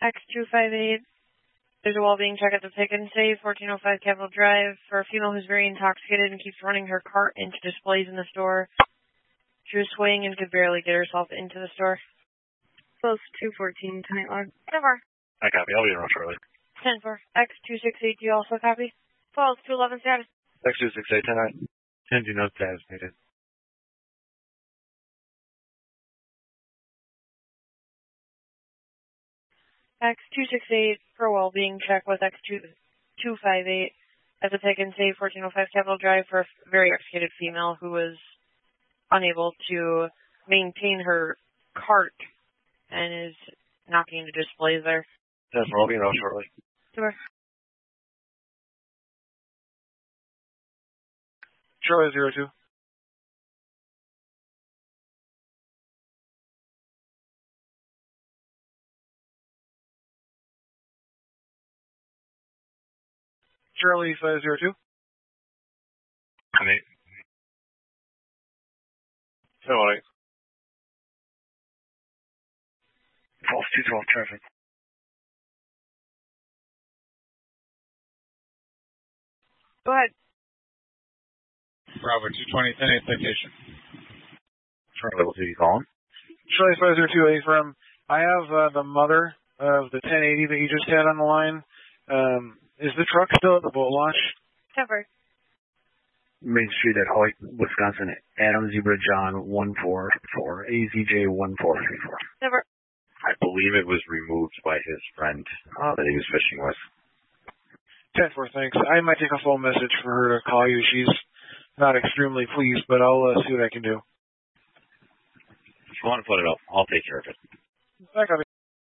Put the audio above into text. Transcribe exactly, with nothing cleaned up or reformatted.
X two five eight. There's a well-being check at the Pick and Save, fourteen oh five Capitol Drive, for a female who's very intoxicated and keeps running her cart into displays in the store. She was swaying and could barely get herself into the store. Close two fourteen, tonight log. ten four. I copy. I'll be around shortly. ten four. X two six eight, do you also copy? Falls two eleven status. X two six eight, ten nine. ten do not status needed. X two six eight for a well-being check with X two five eight at the Pick and Save, fourteen oh five Capitol Drive, for a very intoxicated female who was unable to maintain her cart and is knocking into displays there. ten four, I'll be around shortly. Sure. Charlie zero two. Charlie five zero two. ten eight. ten one eight. False two twelve traffic. Go ahead. Bravo two twenty, ten eight citation. Charlie, what's he calling? Charlie five zero two, affirm. I have uh, the mother of the ten eighty that you just had on the line. Um, is the truck still at the boat launch? Cover. Main Street at Hoyt, Wisconsin. Adam Zebra John one four four. A Z J one four three four. Cover. I believe it was removed by his friend uh, that he was fishing with. ten four, thanks. I might take a phone message for her to call you. She's not extremely pleased, but I'll uh, see what I can do. If you want to put it up, I'll take care of it. I copy.